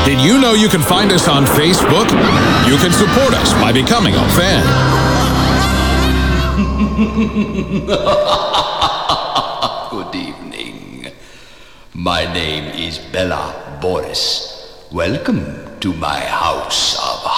Did you know you can find us on Facebook? You can support us by becoming a fan. Good evening. My name is Bella Boris. Welcome to my house of